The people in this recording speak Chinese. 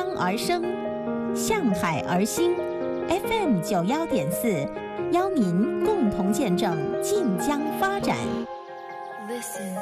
江而生，向海而兴。FM 91.4，邀您共同见证晋江发展。Listen